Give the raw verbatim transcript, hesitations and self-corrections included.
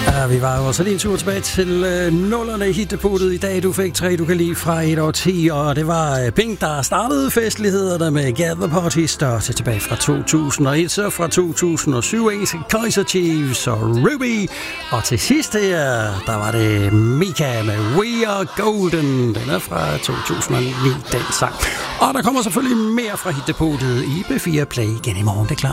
Ja, vi var jo også lige en tur tilbage til øh, nullerne i hitdeputet i dag. Du fik tre, du kan lide fra et år ti, og det var øh, Pink, der startede festlighederne med Gather Parties, der til tilbage fra to tusind og et, så fra to tusind og syv, engelske Kaiser Chiefs og Ruby, og til sidst her, der var det Mika med We Are Golden. Den er fra to tusind og ni, den sang. Og der kommer selvfølgelig mere fra hitdeputet i B fire Play igen i morgen, det er klart.